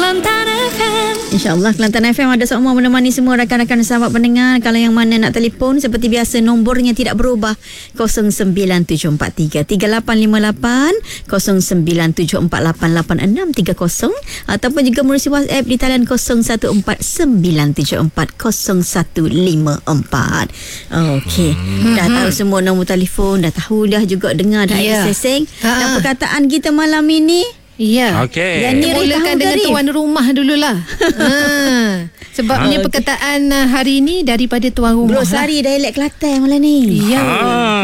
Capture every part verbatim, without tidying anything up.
Kelantan F M. InsyaAllah Kelantan F M ada semua menemani semua rakan-rakan sahabat pendengar. Kalau yang mana nak telefon, seperti biasa nombornya tidak berubah, kosong sembilan tujuh empat tiga tiga lapan lima lapan, kosong sembilan tujuh empat lapan lapan enam tiga kosong, ataupun juga melalui WhatsApp di talian kosong satu empat sembilan tujuh empat kosong satu lima empat. Okey, hmm. dah tahu semua nombor telefon, dah tahu dah juga dengar dah yeah. seseng. Dan perkataan kita malam ini, ya. Okey. Kita mulakan dengan Garif. tuan rumah dululah. ha. Sebabnya okay. perkataan hari ini daripada tuan rumah. Bro Sari lah. Dialek Kelantan malam ni. Ya. Ah.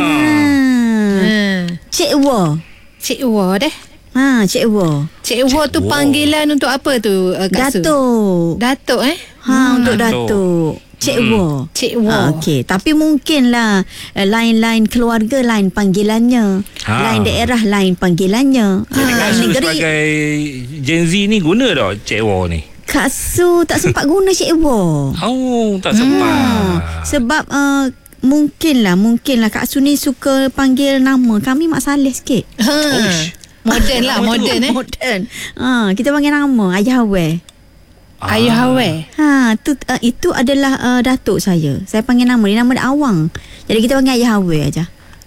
Ha. Cik Wa. Cik Wa deh. Ha, Cik Wa. Cik Wa tu panggilan untuk apa tu, uh, Kak Su? Datuk. Datuk eh? Ha, Hmm, untuk Datuk. Datuk. Cik Hmm. Wa. Cik Wa. Ha, okey, tapi mungkinlah uh, lain-lain keluarga lain panggilannya. Ha. Lain daerah lain panggilannya. Jadi Kak Su sebagai Gen Z ni guna tak Cik Wa ni? Kak Su tak sempat guna Cik Wa. Oh, tak sempat. Ha, sebab uh, mungkinlah, mungkinlah Kak Su ni suka panggil nama. Kami Mak Saleh sikit. Ha. Uish. Moden lah, moden eh. Moden. Ha, kita panggil nama Ayah Hawe. Ah. Ayah Hawe. Ha, tu uh, itu adalah uh, datuk saya. Saya panggil nama dia, nama dia Awang. Jadi kita panggil Ayah Hawe aja.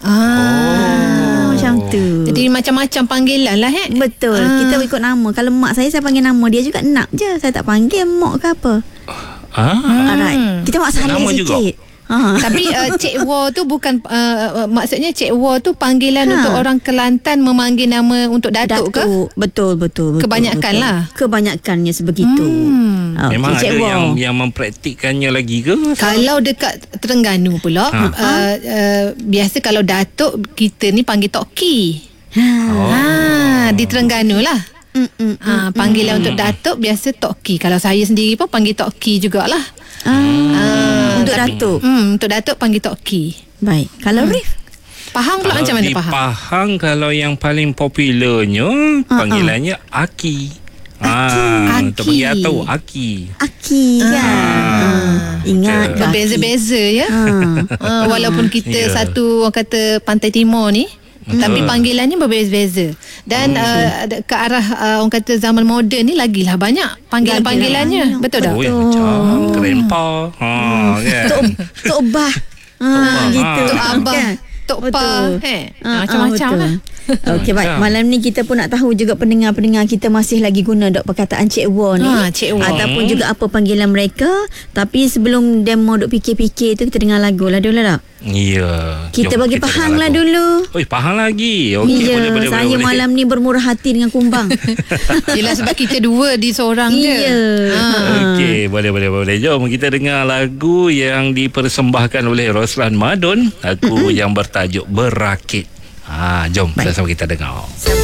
Ah, macam tu. Jadi macam-macam panggilan lah eh. Betul. Ah. Kita ikut nama. Kalau mak saya, saya panggil nama dia juga Nak je. Saya tak panggil Mok ke apa. Ah. Alright. Kita Mak Saleh Nama juga. sikit. Ha. Tapi uh, Cik Wa tu bukan uh, uh, maksudnya Cik Wa tu panggilan Ha. untuk orang Kelantan memanggil nama untuk datuk, ke? Datuk. Betul, betul, betul. Kebanyakan betul. lah. Kebanyakannya sebegitu. Hmm. Okay, Memang Cik ada Wa. yang yang mempraktikkannya lagi ke? Kalau dekat Terengganu pula, Ha. uh, uh, biasa kalau datuk kita ni panggil Tok Ki. Ha. Oh. Ha, di Terengganu lah. Mm, mm, Ha, panggilan untuk datuk biasa Tok Ki. Kalau saya sendiri pun panggil Tok Ki jugalah. Ah, untuk tapi- datuk. Hmm, untuk datuk panggil Tok Ki. Baik. Kalau Rif? Pahang pula Kalau macam mana di Pahang? Pahang, kalau yang paling popularnya panggilannya Aki. Ah, Aki. untuk panggil atau Aki. Aki kan. Ah. Ingat ke Aki? Berbeza-beza ya. Ha. Uh, walaupun kita Ya. satu orang kata Pantai Timur ni, Betul. tapi panggilannya berbeza-beza. Dan uh, ke arah uh, orang kata zaman moden ni lagilah banyak panggilan-panggilannya. Lagilah. Betul tak? Oh, ya, macam Grandpa. Ha, kan? Tok Tok Bah. Ha, Bah. gitu. Tok Abah, Kan? Tok Pa, Betul. eh. Ah, Macam-macam ah, lah. Okey, baik. Macam. Malam ni kita pun nak tahu juga pendengar-pendengar kita masih lagi guna dok perkataan Cik Wa ni. Ha, Cik Wa. Ataupun juga apa panggilan mereka. Tapi sebelum demo duk fikir-fikir tu, kita dengar lagu lah dulu lah. Ya. Kita Jom bagi kita Pahang dengar lah lagu. dulu. Oi, Pahang lagi. Okey, Ya, boleh, boleh, saya boleh, boleh. malam ni bermurah hati dengan Kumbang. Yelah sebab kita dua di seorang je. Ya. Ha. Okey, boleh, boleh, boleh. Jom kita dengar lagu yang dipersembahkan oleh Roslan Madon. Lagu yang bertajuk Berakit. Ha, jom sama-sama kita dengar.